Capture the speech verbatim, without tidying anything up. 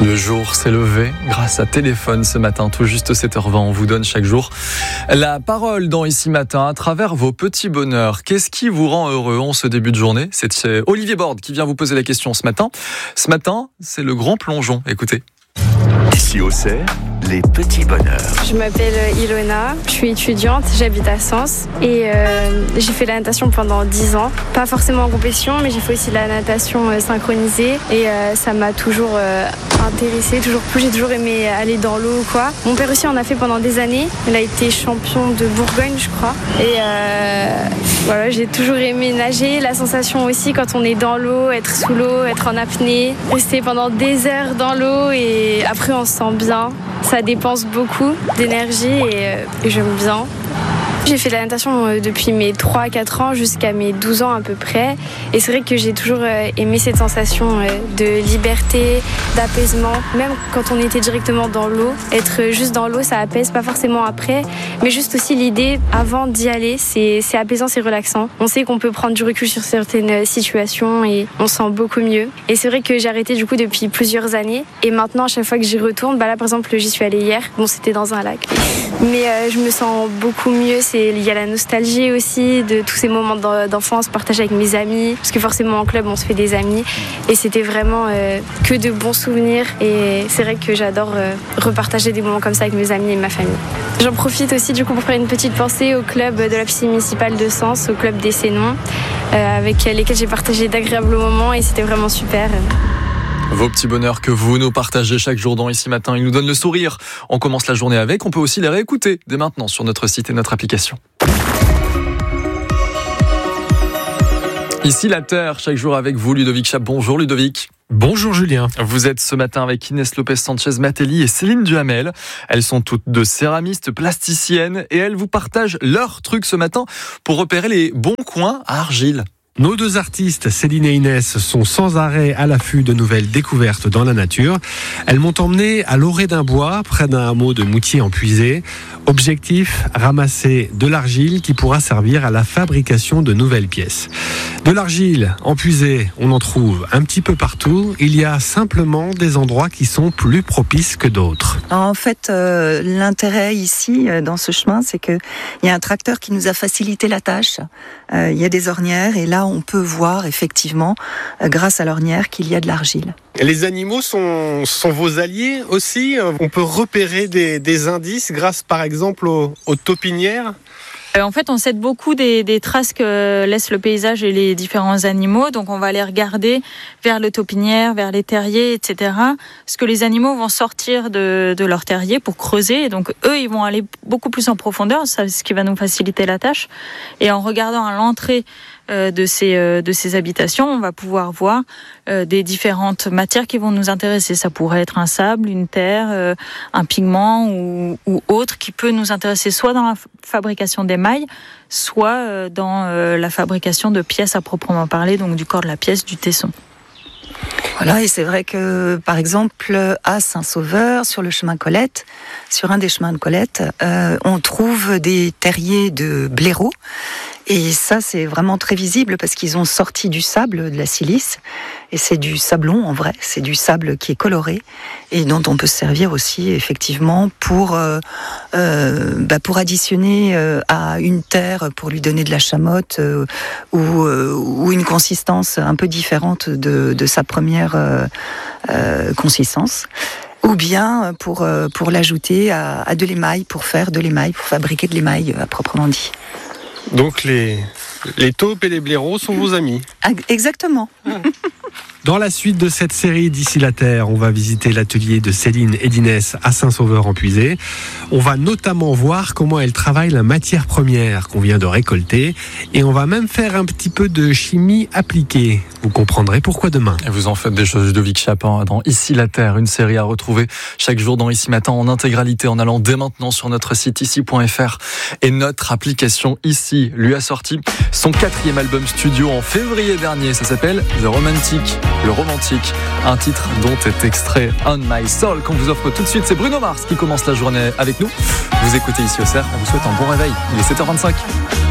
Le jour s'est levé grâce à Téléphone ce matin, tout juste sept heures vingt. On vous donne chaque jour la parole dans Ici Matin à travers vos petits bonheurs. Qu'est-ce qui vous rend heureux en ce début de journée ? C'est Olivier Borde qui vient vous poser la question ce matin. Ce matin, c'est le grand plongeon. Écoutez. Ici au Cerf, les petits bonheurs. Je m'appelle Ilona, je suis étudiante, j'habite à Sens et euh, j'ai fait la natation pendant dix ans. Pas forcément en compétition, mais j'ai fait aussi la natation euh, synchronisée et euh, ça m'a toujours euh, intéressée, toujours plus. J'ai toujours aimé aller dans l'eau ou quoi. Mon père aussi en a fait pendant des années. Il a été champion de Bourgogne, je crois. Et euh, voilà, j'ai toujours aimé nager. La sensation aussi quand on est dans l'eau, être sous l'eau, être en apnée, rester pendant des heures dans l'eau et après on se sent bien. Ça dépense beaucoup d'énergie et, euh, et j'aime bien. J'ai fait de la natation depuis mes trois à quatre ans jusqu'à mes douze ans à peu près. Et c'est vrai que j'ai toujours aimé cette sensation de liberté, d'apaisement. Même quand on était directement dans l'eau, être juste dans l'eau, ça apaise, pas forcément après. Mais juste aussi l'idée, avant d'y aller, c'est, c'est apaisant, c'est relaxant. On sait qu'on peut prendre du recul sur certaines situations et on se sent beaucoup mieux. Et c'est vrai que j'ai arrêté du coup depuis plusieurs années. Et maintenant, à chaque fois que j'y retourne, bah là par exemple, j'y suis allée hier. Bon, c'était dans un lac. Mais euh, je me sens beaucoup mieux. C'est Il y a la nostalgie aussi de tous ces moments d'enfance partagés avec mes amis, parce que forcément en club on se fait des amis et c'était vraiment euh, que de bons souvenirs et c'est vrai que j'adore euh, repartager des moments comme ça avec mes amis et ma famille. J'en profite aussi du coup pour faire une petite pensée au club de la piscine municipale de Sens, au club des Sénons, euh, avec lesquels j'ai partagé d'agréables moments et c'était vraiment super. Vos petits bonheurs que vous nous partagez chaque jour dans Ici Matin, ils nous donnent le sourire. On commence la journée avec, on peut aussi les réécouter dès maintenant sur notre site et notre application. Ici la Terre, chaque jour avec vous, Ludovic Chap. Bonjour Ludovic. Bonjour Julien. Vous êtes ce matin avec Inès Lopez-Sanchez-Matelli et Céline Duhamel. Elles sont toutes deux céramistes, plasticiennes et elles vous partagent leurs trucs ce matin pour repérer les bons coins à argile. Nos deux artistes, Céline et Inès, sont sans arrêt à l'affût de nouvelles découvertes dans la nature. Elles m'ont emmené à l'orée d'un bois, près d'un hameau de Moutier en Puisée. Objectif, ramasser de l'argile qui pourra servir à la fabrication de nouvelles pièces. De l'argile en Puisée, on en trouve un petit peu partout. Il y a simplement des endroits qui sont plus propices que d'autres. En fait, euh, l'intérêt ici, dans ce chemin, c'est qu'il y a un tracteur qui nous a facilité la tâche. Euh, il y a des ornières et là, on peut voir effectivement, euh, grâce à l'ornière, qu'il y a de l'argile. Les animaux sont, sont vos alliés aussi. On peut repérer des, des indices grâce, par exemple, aux, aux taupinières. En fait, on s'aide beaucoup des, des traces que laisse le paysage et les différents animaux. Donc, on va aller regarder vers le taupinière, vers les terriers, et cetera. Parce que les animaux vont sortir de, de leur terrier pour creuser. Et donc, eux, ils vont aller beaucoup plus en profondeur, c'est ce qui va nous faciliter la tâche. Et en regardant à l'entrée euh, de ces, euh, de ces habitations, on va pouvoir voir euh, des différentes matières qui vont nous intéresser. Ça pourrait être un sable, une terre, euh, un pigment ou, ou autre qui peut nous intéresser soit dans la fabrication des mailles, soit dans la fabrication de pièces à proprement parler, donc du corps de la pièce, du tesson. Voilà, et c'est vrai que, par exemple, à Saint-Sauveur, sur le chemin Colette, sur un des chemins de Colette, euh, on trouve des terriers de blaireaux. Et ça, c'est vraiment très visible parce qu'ils ont sorti du sable, de la silice. Et c'est du sablon, en vrai. C'est du sable qui est coloré et dont on peut se servir aussi, effectivement, pour, euh, euh, bah, pour additionner euh, à une terre, pour lui donner de la chamotte euh, ou, euh, ou une consistance un peu différente de, de sa première euh, euh, consistance. Ou bien pour, euh, pour l'ajouter à, à de l'émail, pour faire de l'émail, pour fabriquer de l'émail à proprement dit. Donc les, les taupes et les blaireaux sont vos amis. Exactement. Dans la suite de cette série d'Ici la Terre, on va visiter l'atelier de Céline et d'Inès à Saint-Sauveur-en-Puisée. On va notamment voir comment elles travaillent la matière première qu'on vient de récolter et on va même faire un petit peu de chimie appliquée. Vous comprendrez pourquoi demain. Et vous en faites des choses, Ludovic Chapin, dans Ici la Terre, une série à retrouver chaque jour dans Ici Matin en intégralité en allant dès maintenant sur notre site ici point f r et notre application Ici lui a sorti son quatrième album studio en février dernier. Ça s'appelle The Romantic. Le romantique, un titre dont est extrait On My Soul qu'on vous offre tout de suite. C'est Bruno Mars qui commence la journée avec nous. Vous écoutez Ici au Cerf, on vous souhaite un bon réveil. Il est sept heures vingt-cinq.